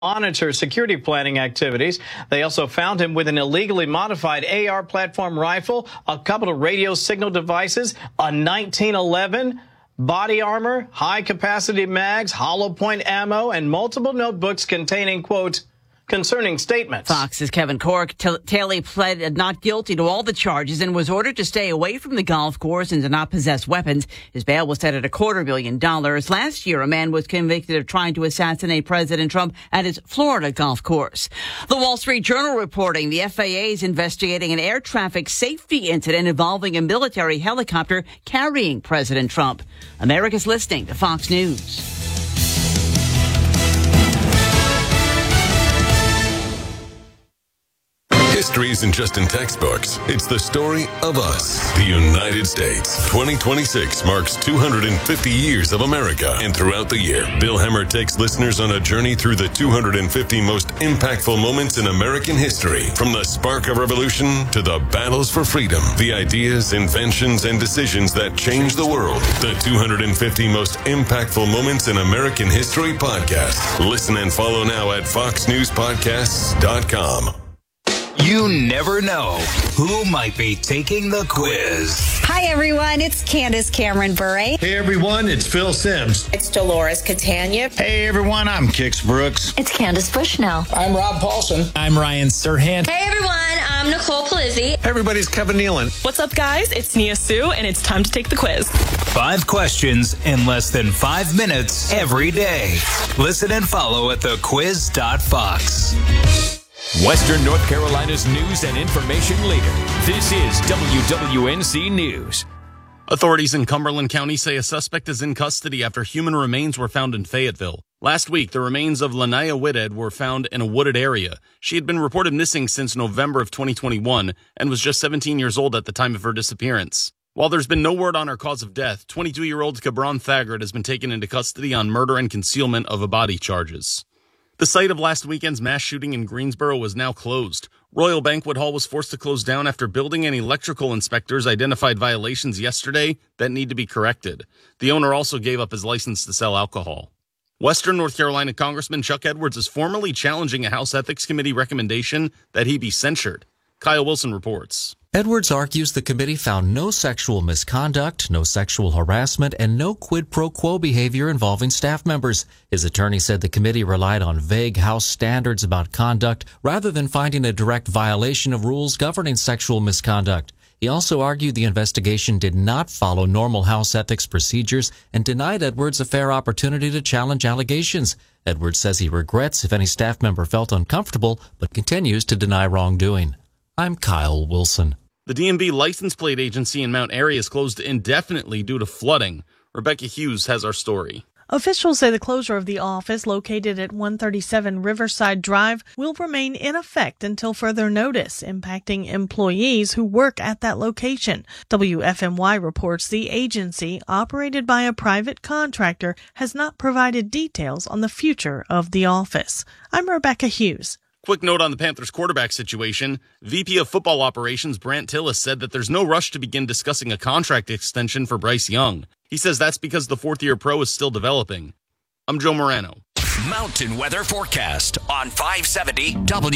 monitor security planning activities. They also found him with an illegally modified AR platform rifle, a couple of radio signal devices, a 1911, body armor, high-capacity mags, hollow point ammo, and multiple notebooks containing, quote, concerning statements. Fox's Kevin Cork. Taylor pled not guilty to all the charges and was ordered to stay away from the golf course and to not possess weapons. His bail was set at $250,000. Last year, a man was convicted of trying to assassinate President Trump at his Florida golf course. The Wall Street Journal reporting the FAA is investigating an air traffic safety incident involving a military helicopter carrying President Trump. America's listening to Fox News. History isn't just in textbooks. It's the story of us, the United States. 2026 marks 250 years of America. And throughout the year, Bill Hemmer takes listeners on a journey through the 250 most impactful moments in American history. From the spark of revolution to the battles for freedom, the ideas, inventions, and decisions that changed the world. The 250 most impactful moments in American history podcast. Listen and follow now at foxnewspodcasts.com. You never know who might be taking the quiz. Hi, everyone. It's Candace Cameron Bure. Hey, everyone. It's Phil Sims. It's Dolores Catania. Hey, everyone. I'm Kix Brooks. It's Candace Bushnell. I'm Rob Paulson. I'm Ryan Serhant. Hey, everyone. I'm Nicole Palizzi. Hey, everybody. It's Kevin Nealon. What's up, guys? It's Nia Sue, and it's time to take the quiz. 5 questions in less than 5 minutes every day. Listen and follow at thequiz.fox. Western North Carolina's news and information leader. This is WWNC News. Authorities in Cumberland County say a suspect is in custody after human remains were found in Fayetteville. Last week, the remains of Lanaya Whitted were found in a wooded area. She had been reported missing since November of 2021 and was just 17 years old at the time of her disappearance. While there's been no word on her cause of death, 22-year-old Cabron Thagard has been taken into custody on murder and concealment of a body charges. The site of last weekend's mass shooting in Greensboro was now closed. Royal Banquet Hall was forced to close down after building and electrical inspectors identified violations yesterday that need to be corrected. The owner also gave up his license to sell alcohol. Western North Carolina Congressman Chuck Edwards is formally challenging a House Ethics Committee recommendation that he be censured. Kyle Wilson reports. Edwards argues the committee found no sexual misconduct, no sexual harassment, and no quid pro quo behavior involving staff members. His attorney said the committee relied on vague House standards about conduct rather than finding a direct violation of rules governing sexual misconduct. He also argued the investigation did not follow normal House ethics procedures and denied Edwards a fair opportunity to challenge allegations. Edwards says he regrets if any staff member felt uncomfortable, but continues to deny wrongdoing. I'm Kyle Wilson. The DMV license plate agency in Mount Airy is closed indefinitely due to flooding. Rebecca Hughes has our story. Officials say the closure of the office located at 137 Riverside Drive will remain in effect until further notice, impacting employees who work at that location. WFMY reports the agency, operated by a private contractor, has not provided details on the future of the office. I'm Rebecca Hughes. Quick note on the Panthers quarterback situation. VP of Football Operations Brant Tillis said that there's no rush to begin discussing a contract extension for Bryce Young. He says that's because the fourth-year pro is still developing. I'm Joe Morano. Mountain weather forecast on 570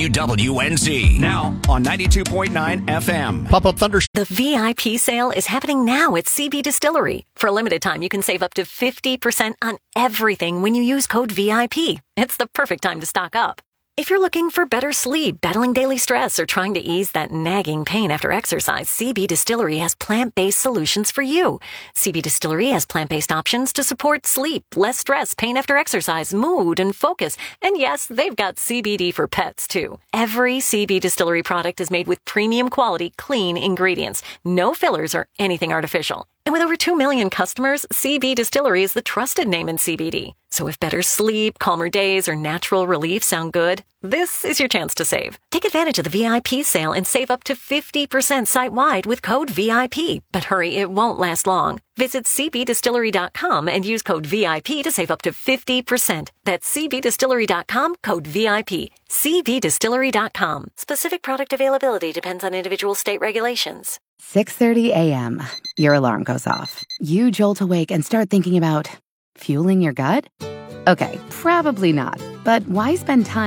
WWNZ. Now on 92.9 FM. Pop-up thunder. The VIP sale is happening now at CB Distillery. For a limited time, you can save up to 50% on everything when you use code VIP. It's the perfect time to stock up. If you're looking for better sleep, battling daily stress, or trying to ease that nagging pain after exercise, CB Distillery has plant-based solutions for you. CB Distillery has plant-based options to support sleep, less stress, pain after exercise, mood, and focus. And yes, they've got CBD for pets, too. Every CB Distillery product is made with premium quality, clean ingredients. No fillers or anything artificial. And with over 2 million customers, CB Distillery is the trusted name in CBD. So if better sleep, calmer days, or natural relief sound good, this is your chance to save. Take advantage of the VIP sale and save up to 50% site-wide with code VIP. But hurry, it won't last long. Visit cbdistillery.com and use code VIP to save up to 50%. That's cbdistillery.com, code VIP. cbdistillery.com. Specific product availability depends on individual state regulations. 6:30 a.m. Your alarm goes off. You jolt awake and start thinking about fueling your gut? Okay, probably not. But why spend time